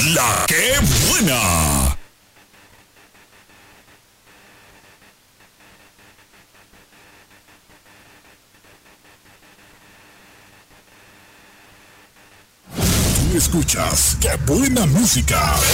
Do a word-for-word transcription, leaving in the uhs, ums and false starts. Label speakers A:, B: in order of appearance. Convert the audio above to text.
A: La que buena. Tú escuchas Qué buena música